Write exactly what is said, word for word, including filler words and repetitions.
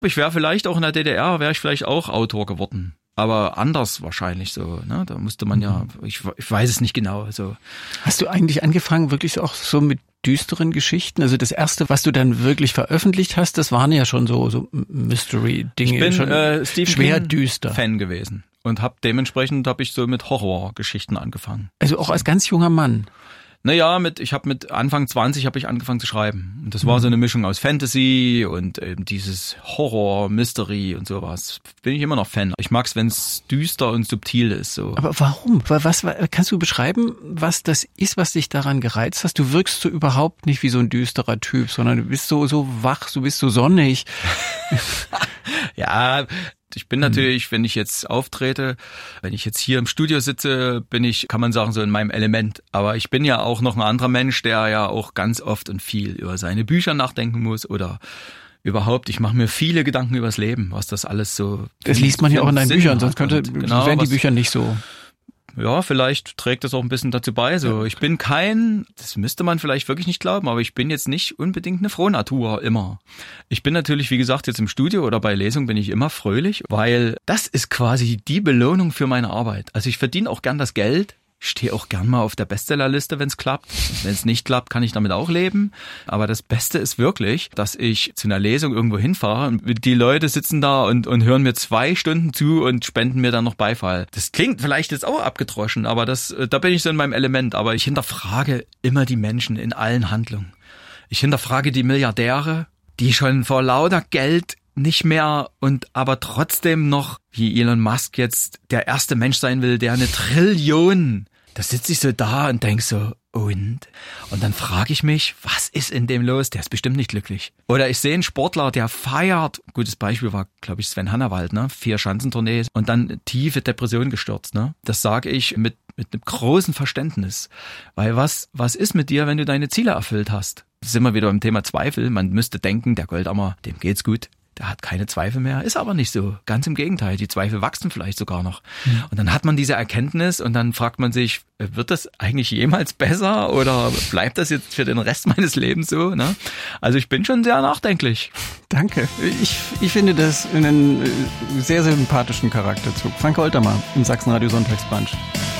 Ich wäre vielleicht auch in der D D R, wäre ich vielleicht auch Autor geworden. Aber anders wahrscheinlich so, ne? Da musste man ja, ich, ich weiß es nicht genau. So. Hast du eigentlich angefangen, wirklich auch so mit düsteren Geschichten? Also das erste, was du dann wirklich veröffentlicht hast, das waren ja schon so, so Mystery-Dinge. Ich bin schon äh, Stephen schwer King düster. Fan gewesen und hab dementsprechend habe ich so mit Horrorgeschichten angefangen. Also auch als ganz junger Mann. Naja, mit ich habe mit Anfang zwanzig habe ich angefangen zu schreiben. Und das war so eine Mischung aus Fantasy und eben dieses Horror, Mystery und sowas. Bin ich immer noch Fan. Ich mag's, wenn es düster und subtil ist. So. Aber warum? Was, was kannst du beschreiben, was das ist, was dich daran gereizt hast? Du wirkst so überhaupt nicht wie so ein düsterer Typ, sondern du bist so so wach, du bist so sonnig. Ja. Ich bin natürlich, wenn ich jetzt auftrete, wenn ich jetzt hier im Studio sitze, bin ich, kann man sagen, so in meinem Element. Aber ich bin ja auch noch ein anderer Mensch, der ja auch ganz oft und viel über seine Bücher nachdenken muss oder überhaupt. Ich mache mir viele Gedanken übers Leben, was das alles so. Das liest man ja auch in deinen Büchern, sonst könnte, genau, wären die Bücher nicht so. Ja, vielleicht trägt das auch ein bisschen dazu bei. So, ich bin kein, das müsste man vielleicht wirklich nicht glauben, aber ich bin jetzt nicht unbedingt eine Frohnatur immer. Ich bin natürlich, wie gesagt, jetzt im Studio oder bei Lesung bin ich immer fröhlich, weil das ist quasi die Belohnung für meine Arbeit. Also ich verdiene auch gern das Geld. Ich stehe auch gern mal auf der Bestsellerliste, wenn es klappt. Wenn es nicht klappt, kann ich damit auch leben. Aber das Beste ist wirklich, dass ich zu einer Lesung irgendwo hinfahre und die Leute sitzen da und, und hören mir zwei Stunden zu und spenden mir dann noch Beifall. Das klingt vielleicht jetzt auch abgedroschen, aber das, da bin ich so in meinem Element. Aber ich hinterfrage immer die Menschen in allen Handlungen. Ich hinterfrage die Milliardäre, die schon vor lauter Geld nicht mehr und aber trotzdem noch, wie Elon Musk jetzt der erste Mensch sein will, der eine Trillion. Da sitze ich so da und denk so, und? Und dann frage ich mich, was ist in dem los? Der ist bestimmt nicht glücklich. Oder ich sehe einen Sportler, der feiert. Gutes Beispiel war, glaube ich, Sven Hannawald, ne? Vier Schanzentournee und dann tiefe Depression gestürzt, ne? Das sage ich mit mit einem großen Verständnis. Weil was was ist mit dir, wenn du deine Ziele erfüllt hast? Das sind wir wieder beim Thema Zweifel. Man müsste denken, der Goldammer, dem geht's gut. Der hat keine Zweifel mehr, ist aber nicht so. Ganz im Gegenteil, die Zweifel wachsen vielleicht sogar noch. Mhm. Und dann hat man diese Erkenntnis und dann fragt man sich, wird das eigentlich jemals besser oder bleibt das jetzt für den Rest meines Lebens so? Ne? Also ich bin schon sehr nachdenklich. Danke. Ich, ich finde das einen sehr, sehr sympathischen Charakterzug. Frank Oltermann im Sachsen-Radio Sonntagsbrunch.